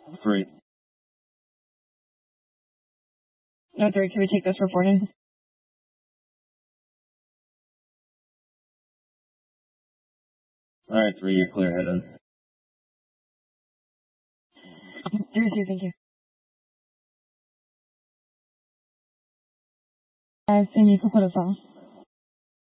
3. No, 3, can we take this reporting? Alright, 3, you're clear, head on. 3, 2, thank you. Same, you can put us on.